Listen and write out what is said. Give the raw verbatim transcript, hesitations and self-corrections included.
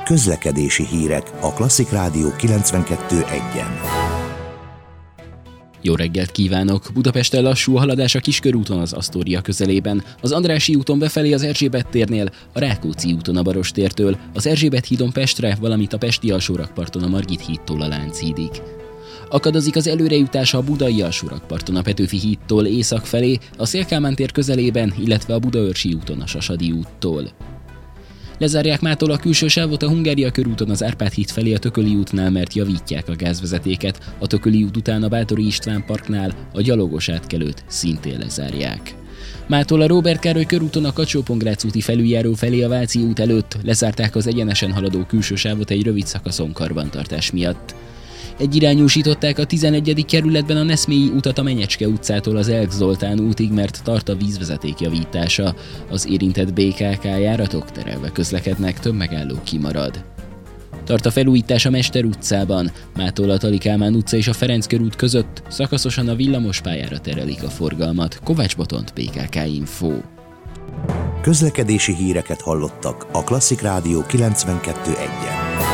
Közlekedési hírek a Klasszik Rádió kilencvenkettő egyen. Jó reggelt kívánok! Budapesten lassú a haladás a Kiskörúton az Asztória közelében, az Andrássy úton befelé az Erzsébet térnél, a Rákóczi úton a Barostértől, az Erzsébet hídon Pestre, valamint a pesti alsórakparton a Margit hídtól a Lánchídig. Akadozik az előrejutása a budai alsórakparton a Petőfi hídtól észak felé, a Széll-Kálmán tér közelében, illetve a Budaörsi úton a Sasadi úttól. Lezárják mától a külső sávot a Hungária körúton az Árpád híd felé a Tököli útnál, mert javítják a gázvezetéket, a Tököli út után a Báthori István parknál a gyalogos átkelőt szintén lezárják. Mától a Róbert Károly körúton a Kacsó-Pongrác úti felüljáró felé a Váci út előtt lezárták az egyenesen haladó külső sávot egy rövid szakaszon karbantartás miatt. Egyirányúsították a tizenegyedik kerületben a Neszmélyi utat a Menyecske utcától az Elk Zoltán útig, mert tart a vízvezeték javítása. Az érintett bé ká ká járatok terelve közlekednek, több megálló kimarad. Tart a felújítás a Mester utcában, mától a Tali Kálmán utca és a Ferenc körút között szakaszosan a villamospályára terelik a forgalmat. Kovács Botont, bé ká ká Info. Közlekedési híreket hallottak a Klasszik Rádió kilencvenkettő egyen.